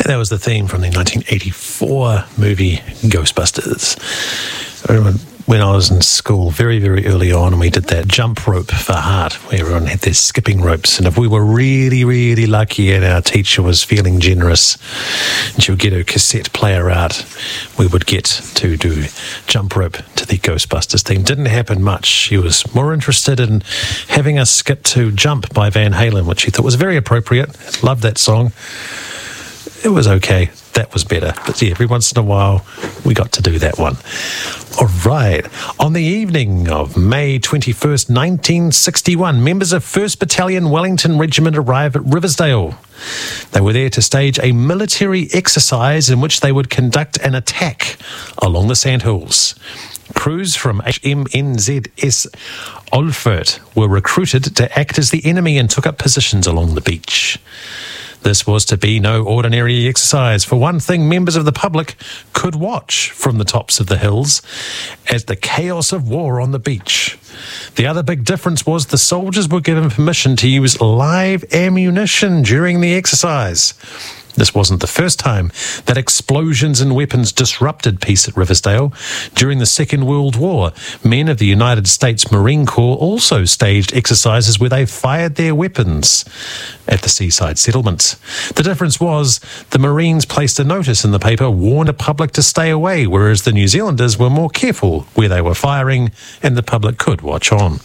That was the theme from the 1984 movie Ghostbusters. When I was in school very, very early on, we did that jump rope for heart, where everyone had their skipping ropes. And if we were really, really lucky and our teacher was feeling generous and she would get her cassette player out, we would get to do jump rope to the Ghostbusters theme. Didn't happen much. She was more interested in having us skip to Jump by Van Halen, which she thought was very appropriate. Loved that song. It was okay. That was better. But yeah, every once in a while, we got to do that one. All right. On the evening of May 21st, 1961, members of 1st Battalion Wellington Regiment arrived at Riversdale. They were there to stage a military exercise in which they would conduct an attack along the sandhills. Crews from HMNZS Olfert were recruited to act as the enemy and took up positions along the beach. This was to be no ordinary exercise. For one thing, members of the public could watch from the tops of the hills as the chaos of war on the beach. The other big difference was the soldiers were given permission to use live ammunition during the exercise. This wasn't the first time that explosions and weapons disrupted peace at Riversdale. During the Second World War, men of the United States Marine Corps also staged exercises where they fired their weapons at the seaside settlements. The difference was the Marines placed a notice in the paper, warned the public to stay away, whereas the New Zealanders were more careful where they were firing and the public could watch on.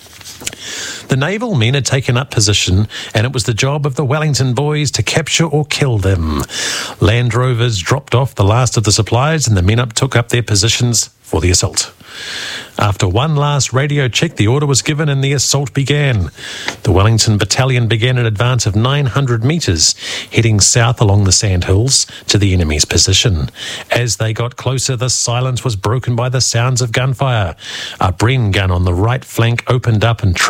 The naval men had taken up position, and it was the job of the Wellington boys to capture or kill them. Land Rovers dropped off the last of the supplies, and the men took up their positions for the assault. After one last radio check, the order was given and the assault began. The Wellington Battalion began an advance of 900 metres, heading south along the sandhills to the enemy's position. As they got closer, the silence was broken by the sounds of gunfire. A Bren gun on the right flank opened up and